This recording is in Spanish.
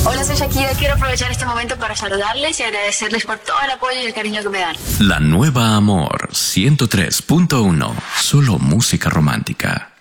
Hola, soy Shakira. Quiero aprovechar este momento para saludarles y agradecerles por todo el apoyo y el cariño que me dan. La nueva Amor 103.1. Solo música romántica.